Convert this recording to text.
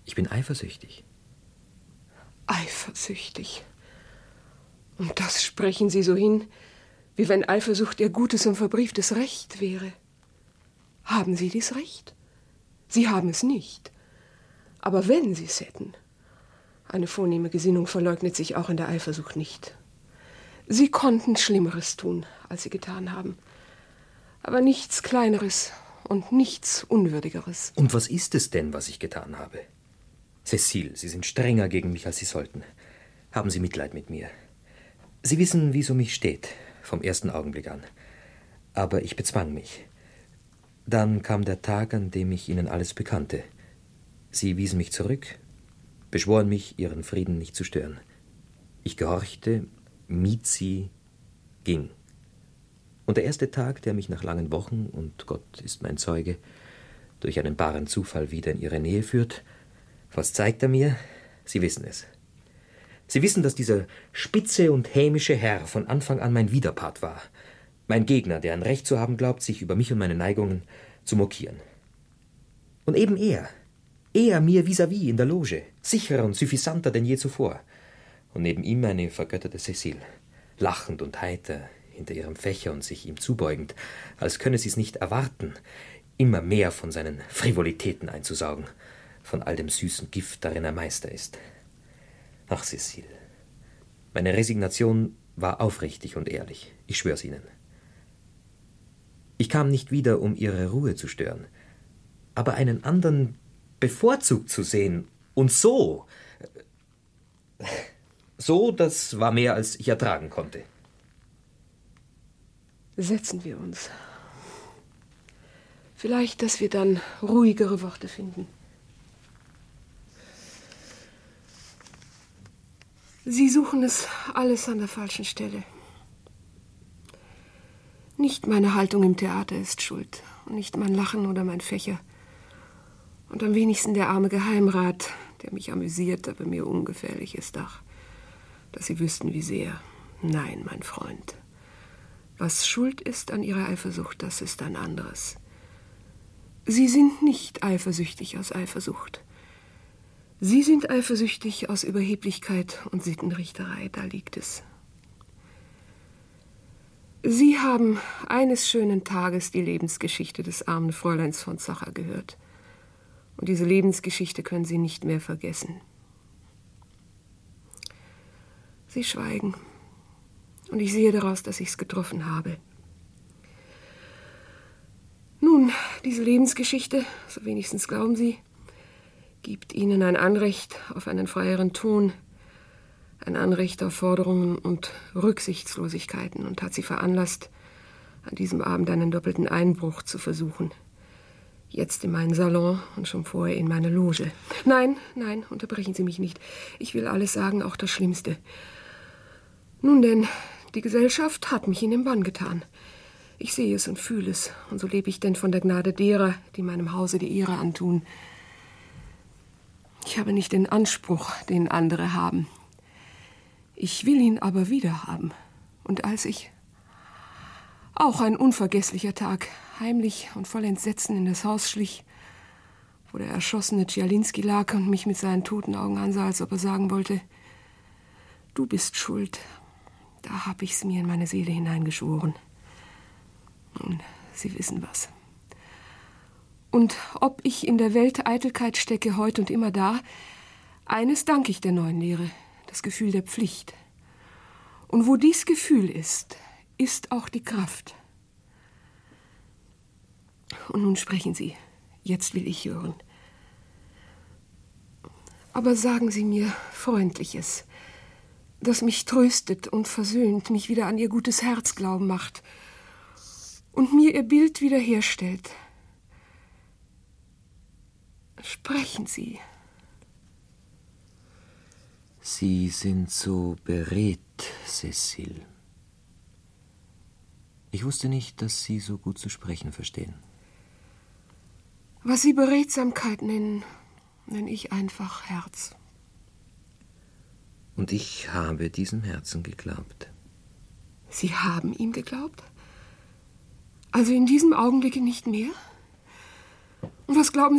Ich bin eifersüchtig. Eifersüchtig? Und das sprechen Sie so hin, wie wenn Eifersucht Ihr gutes und verbrieftes Recht wäre. Haben Sie dies Recht? Sie haben es nicht. Aber wenn Sie es hätten, eine vornehme Gesinnung verleugnet sich auch in der Eifersucht nicht. Sie konnten Schlimmeres tun, als Sie getan haben. Aber nichts Kleineres und nichts Unwürdigeres. Und was ist es denn, was ich getan habe? Cécile, Sie sind strenger gegen mich, als Sie sollten. Haben Sie Mitleid mit mir. Sie wissen, wie es um mich steht, vom ersten Augenblick an. Aber ich bezwang mich. Dann kam der Tag, an dem ich Ihnen alles bekannte. Sie wiesen mich zurück, beschworen mich, Ihren Frieden nicht zu stören. Ich gehorchte, mied Sie, ging. Und der erste Tag, der mich nach langen Wochen, und Gott ist mein Zeuge, durch einen baren Zufall wieder in Ihre Nähe führt, was zeigt er mir? Sie wissen es. Sie wissen, dass dieser spitze und hämische Herr von Anfang an mein Widerpart war. Mein Gegner, der ein Recht zu haben glaubt, sich über mich und meine Neigungen zu mokieren. Und eben er mir vis-à-vis in der Loge, sicherer und suffisanter denn je zuvor. Und neben ihm eine vergötterte Cécile, lachend und heiter, hinter ihrem Fächer und sich ihm zubeugend, als könne sie es nicht erwarten, immer mehr von seinen Frivolitäten einzusaugen, von all dem süßen Gift, darin er Meister ist. Ach, Cécile, meine Resignation war aufrichtig und ehrlich, ich schwör's Ihnen. Ich kam nicht wieder, um Ihre Ruhe zu stören, aber einen anderen bevorzugt zu sehen, und so, das war mehr, als ich ertragen konnte. Setzen wir uns. Vielleicht, dass wir dann ruhigere Worte finden. Sie suchen es alles an der falschen Stelle. Nicht meine Haltung im Theater ist schuld und nicht mein Lachen oder mein Fächer. Und am wenigsten der arme Geheimrat, der mich amüsiert, aber mir ungefährlich ist. Ach, dass Sie wüssten, wie sehr. Nein, mein Freund. Was schuld ist an Ihrer Eifersucht, das ist ein anderes. Sie sind nicht eifersüchtig aus Eifersucht. Sie sind eifersüchtig aus Überheblichkeit und Sittenrichterei, da liegt es. Sie haben eines schönen Tages die Lebensgeschichte des armen Fräuleins von Sacher gehört. Und diese Lebensgeschichte können Sie nicht mehr vergessen. Sie schweigen. Und ich sehe daraus, dass ich es getroffen habe. Nun, diese Lebensgeschichte, so wenigstens glauben Sie, gibt Ihnen ein Anrecht auf einen freieren Ton, ein Anrecht auf Forderungen und Rücksichtslosigkeiten und hat Sie veranlasst, an diesem Abend einen doppelten Einbruch zu versuchen. Jetzt in meinen Salon und schon vorher in meine Loge. Nein, unterbrechen Sie mich nicht. Ich will alles sagen, auch das Schlimmste. Nun denn, die Gesellschaft hat mich in den Bann getan. Ich sehe es und fühle es. Und so lebe ich denn von der Gnade derer, die meinem Hause die Ehre antun. Ich habe nicht den Anspruch, den andere haben. Ich will ihn aber wieder haben. Und als ich, auch ein unvergesslicher Tag, heimlich und voll Entsetzen in das Haus schlich, wo der erschossene Tschialinski lag und mich mit seinen toten Augen ansah, als ob er sagen wollte, du bist schuld. Da habe ich's mir in meine Seele hineingeschworen. Nun, Sie wissen was. Und ob ich in der Welt Eitelkeit stecke, heute und immer da, eines danke ich der neuen Lehre, das Gefühl der Pflicht. Und wo dies Gefühl ist, ist auch die Kraft. Und nun sprechen Sie, jetzt will ich hören. Aber sagen Sie mir Freundliches, das mich tröstet und versöhnt, mich wieder an Ihr gutes Herz glauben macht und mir Ihr Bild wiederherstellt. Sprechen Sie. Sie sind so beredt, Cécile. Ich wusste nicht, dass Sie so gut zu sprechen verstehen. Was Sie Beredsamkeit nennen, nenne ich einfach Herz. Und ich habe diesem Herzen geglaubt. Sie haben ihm geglaubt? Also in diesem Augenblicke nicht mehr? Und was glauben